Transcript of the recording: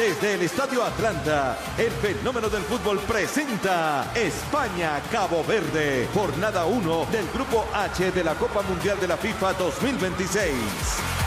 Desde el Estadio Atlanta, el fenómeno del fútbol presenta España-Cabo Verde, jornada 1 del Grupo H de la Copa Mundial de la FIFA 2026.